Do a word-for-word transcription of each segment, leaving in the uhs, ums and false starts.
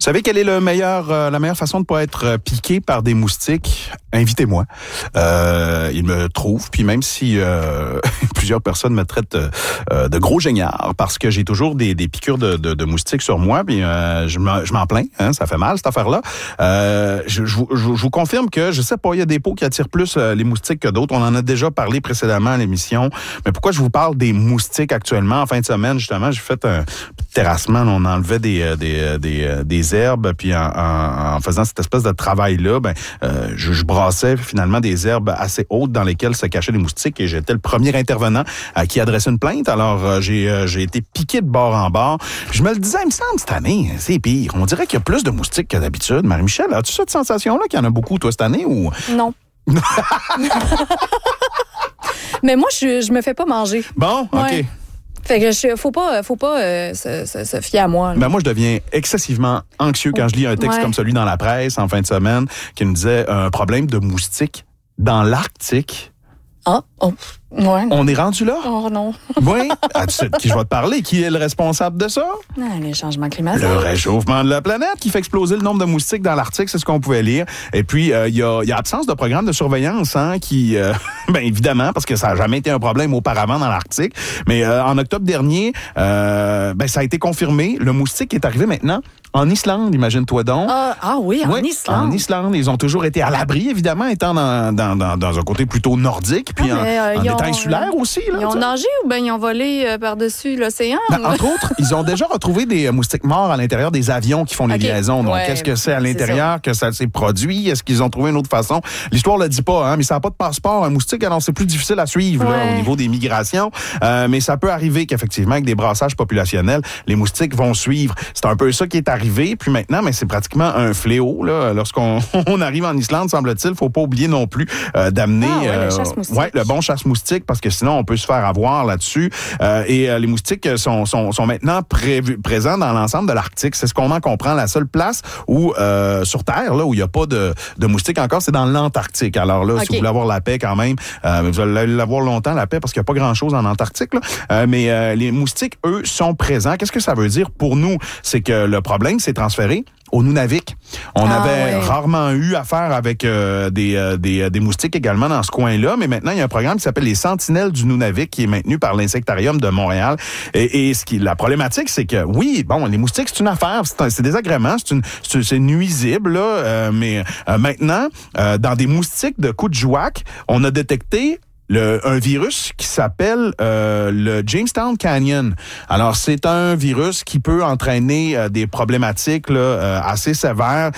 savez quelle est le meilleur, euh, la meilleure façon de pas être piqué par des moustiques? Invitez-moi. Euh, ils me trouvent, puis même si euh, plusieurs personnes me traitent euh, de gros géniard parce que j'ai toujours des, des piqûres de, de, de moustiques sur moi, puis euh, je, m'en, je m'en plains, hein, ça fait mal cette affaire-là. Euh, je, je, je, je vous confirme que, je sais pas, il y a des peaux qui attirent plus euh, les moustiques que d'autres. On en a déjà parlé précédemment à l'émission. Mais pourquoi je vous parle des moustiques actuellement? En fin de semaine, justement, j'ai fait un terrassement. On enlevait des, des, des, des herbes, puis en, en, en faisant cette espèce de travail-là, ben, euh, je, je brassais finalement des herbes assez hautes dans lesquelles se cachaient les moustiques et j'étais le premier intervenant à qui adressait une plainte. Alors, euh, j'ai, euh, j'ai été piqué de bord en bord. Je me le disais, il me semble, cette année, c'est pire. On dirait qu'il y a plus de moustiques que d'habitude. Marie-Michel, as-tu cette sensation-là qu'il y en a beaucoup, toi, cette année? Ou... Non. Mais moi, je, je me fais pas manger. Bon, OK. Ouais. Fait que je, faut pas, faut pas euh, se, se, se fier à moi. Ben moi, je deviens excessivement anxieux quand je lis un texte ouais. comme celui dans la presse en fin de semaine qui nous disait un problème de moustiques dans l'Arctique. Ah, oh, ouais. On est rendu là? Oh non. Oui. Ah, tu sais de qui je vais te parler? Qui est le responsable de ça? Ah, les changements climatiques. Le réchauffement de la planète qui fait exploser le nombre de moustiques dans l'Arctique, c'est ce qu'on pouvait lire. Et puis, il euh, y, a, y a absence de programme de surveillance, hein, qui, euh, ben évidemment, parce que ça n'a jamais été un problème auparavant dans l'Arctique. Mais euh, en octobre dernier, euh, ben ça a été confirmé. Le moustique est arrivé maintenant en Islande, imagine-toi donc. Ah, ah oui, en oui, Islande. En Islande. Ils ont toujours été à l'abri, évidemment, étant dans, dans, dans, dans un côté plutôt nordique, puis ah, en, euh, en étant ont, insulaire aussi. Là, ils ont nagé ou bien ils ont volé euh, par-dessus l'océan? Ben, entre autres, ils ont déjà retrouvé des moustiques morts à l'intérieur des avions qui font les okay. liaisons. Donc, ouais, qu'est-ce que c'est à l'intérieur, c'est que ça s'est produit? Est-ce qu'ils ont trouvé une autre façon? L'histoire ne le dit pas, hein, mais ça n'a pas de passeport. Un moustique, alors c'est plus difficile à suivre ouais. là, au niveau des migrations. Euh, mais ça peut arriver qu'effectivement, avec des brassages populationnels, les moustiques vont suivre. C'est un peu ça qui est arrivé. Puis maintenant, mais c'est pratiquement un fléau. Là, lorsqu'on on arrive en Islande, semble-t-il, faut pas oublier non plus euh, d'amener ah, ouais, euh, le, ouais, le bon chasse-moustique, parce que sinon, on peut se faire avoir là-dessus. Euh, et euh, les moustiques sont, sont, sont maintenant prévus, présents dans l'ensemble de l'Arctique. C'est ce qu'on en comprend. La seule place où, euh, sur Terre, là, où il n'y a pas de, de moustiques encore, c'est dans l'Antarctique. Alors là, okay. si vous voulez avoir la paix quand même, euh, vous allez l'avoir longtemps, la paix, parce qu'il n'y a pas grand-chose en Antarctique. Là. Euh, mais euh, les moustiques, eux, sont présents. Qu'est-ce que ça veut dire pour nous? C'est que le problème s'est transféré au Nunavik. On ah, avait ouais. rarement eu affaire avec euh, des, euh, des, des moustiques également dans ce coin-là, mais maintenant, il y a un programme qui s'appelle les Sentinelles du Nunavik qui est maintenu par l'Insectarium de Montréal. Et, et ce qui, la problématique, c'est que, oui, bon, les moustiques, c'est une affaire, c'est, un, c'est désagrément, c'est, une, c'est, c'est nuisible, là, euh, mais euh, maintenant, euh, dans des moustiques de coups de jouac, on a détecté Le, un virus qui s'appelle euh, le Jamestown Canyon. Alors, c'est un virus qui peut entraîner euh, des problématiques là, euh, assez sévères,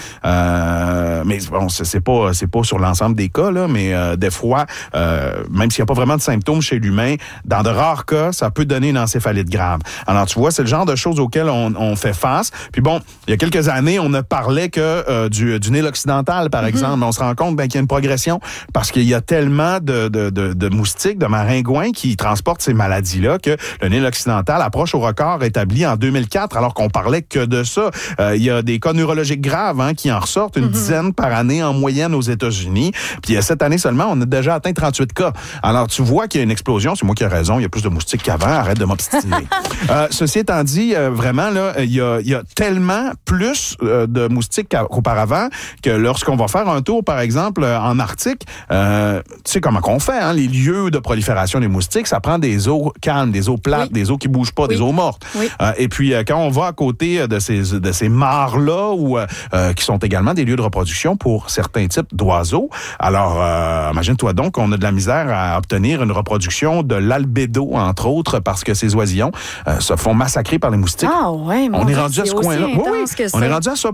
euh, mais bon, c'est, c'est pas c'est pas sur l'ensemble des cas, là, mais euh, des fois, euh, même s'il n'y a pas vraiment de symptômes chez l'humain, dans de rares cas, ça peut donner une encéphalite grave. Alors, tu vois, c'est le genre de choses auxquelles on, on fait face. Puis bon, il y a quelques années, on ne parlait que euh, du, du Nil occidental, par mm-hmm. exemple, mais on se rend compte ben, qu'il y a une progression parce qu'il y a tellement de, de, de de moustiques, de maringouins qui transportent ces maladies-là que le Nil occidental approche au record établi en deux mille quatre alors qu'on parlait que de ça. Euh, il y a des cas neurologiques graves hein, qui en ressortent, une mm-hmm. dizaine par année en moyenne aux États-Unis. Puis cette année seulement, on a déjà atteint trente-huit cas. Alors tu vois qu'il y a une explosion. C'est moi qui ai raison. Il y a plus de moustiques qu'avant. Arrête de m'obstiner. euh, ceci étant dit, euh, vraiment, là, il y a, il y a tellement plus euh, de moustiques qu'auparavant que lorsqu'on va faire un tour, par exemple, en Arctique, euh, tu sais comment qu'on fait, hein, les lieux de prolifération des moustiques, ça prend des eaux calmes, des eaux plates, oui. des eaux qui bougent pas, oui. des eaux mortes. Oui. Euh, et puis, euh, quand on va à côté de ces, de ces mares-là, où, euh, qui sont également des lieux de reproduction pour certains types d'oiseaux, alors, euh, imagine-toi donc qu'on a de la misère à obtenir une reproduction de l'albédo, entre autres, parce que ces oisillons euh, se font massacrer par les moustiques. Ah ouais, on est rendu à ce coin-là. Oui, oui. On est rendu à ce